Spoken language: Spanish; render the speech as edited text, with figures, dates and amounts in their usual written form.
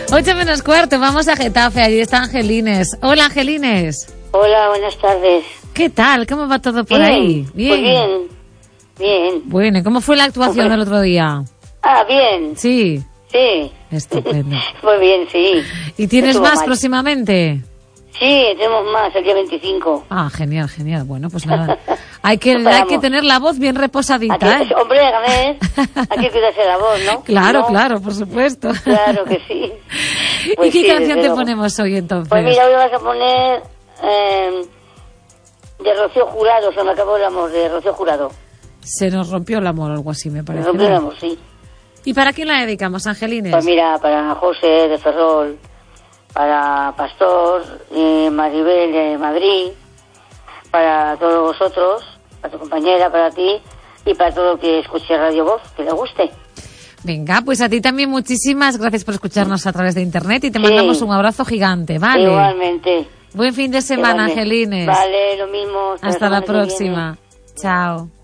8:15, vamos a Getafe, allí está Angelines. Hola, Angelines. Hola, buenas tardes. ¿Qué tal? ¿Cómo va todo por ahí? Bien. Pues bien. Bueno, ¿cómo fue la actuación el otro día? Bien. Sí. Sí. Estupendo. Fue bien, sí. ¿Y tienes Estuvo más mal. próximamente? Sí, tenemos más, el día 25. Genial. Bueno, pues nada. Hay que tener la voz bien reposadita, ¿eh? Hombre, hay que cuidarse la voz, ¿no? Claro, ¿No? claro, por supuesto. Claro que sí. Pues ¿Y qué sí, canción desde te luego. ponemos hoy entonces? Pues mira, hoy vas a poner de Rocío Jurado, Se me acabó el amor, de Rocío Jurado. Se nos rompió el amor, algo así me Se parece. me rompió el amor, sí. ¿Y para quién la dedicamos, Angelines? Pues mira, para José de Ferrol, para Pastor, Maribel de Madrid, para todos vosotros, para tu compañera, para ti y para todo el que escuche Radio Voz, que le guste. Venga, pues a ti también muchísimas gracias por escucharnos a través de internet y te mandamos un abrazo gigante, ¿vale? Igualmente. Buen fin de semana, Igualmente. Angelines. Vale, lo mismo. Hasta la próxima. Chao.